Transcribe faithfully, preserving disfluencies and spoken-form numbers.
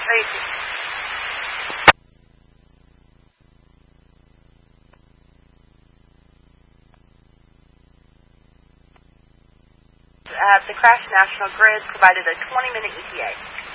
Tracy. Uh, the crash National Grid provided a twenty minute E T A.